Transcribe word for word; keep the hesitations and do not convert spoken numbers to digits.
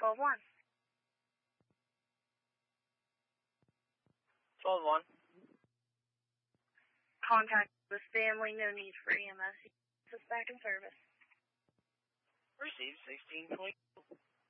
twelve one. twelve one. Contact with family, no need for E M S. Just back in service. Received sixteen twenty.